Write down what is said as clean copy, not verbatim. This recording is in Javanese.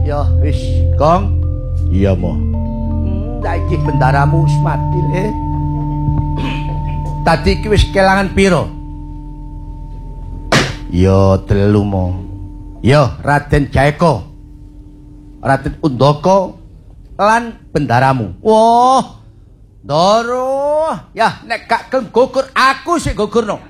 Ya wis, Kong. Iya mo. Saiki bendaramu wis mati le. Tadi iki wis kelangan piro? Ya 3 mo. Ya Raden Jaeko, Raden Undaka lan bendaramu. Wah, Ndara, ya nek gak gelem gugur aku sik gugurno.